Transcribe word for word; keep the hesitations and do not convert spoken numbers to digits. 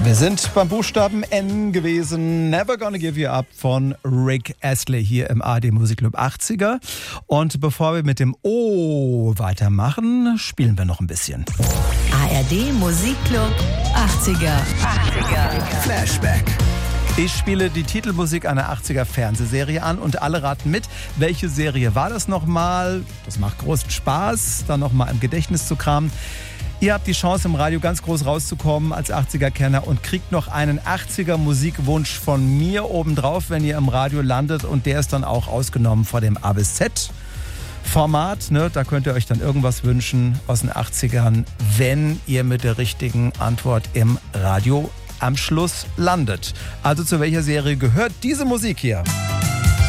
Wir sind beim Buchstaben N gewesen. Never Gonna Give You Up von Rick Astley hier im A R D Musikclub achtziger. Und bevor wir mit dem O weitermachen, spielen wir noch ein bisschen. A R D Musikclub achtziger. achtziger. Flashback. Ich spiele die Titelmusik einer achtziger Fernsehserie an und alle raten mit, welche Serie war das nochmal? Das macht großen Spaß, da nochmal im Gedächtnis zu kramen. Ihr habt die Chance, im Radio ganz groß rauszukommen als achtziger-Kenner und kriegt noch einen achtziger-Musikwunsch von mir obendrauf, wenn ihr im Radio landet. Und der ist dann auch ausgenommen vor dem A bis Z-Format. Ne? Da könnt ihr euch dann irgendwas wünschen aus den achtzigern, wenn ihr mit der richtigen Antwort im Radio am Schluss landet. Also zu welcher Serie gehört diese Musik hier?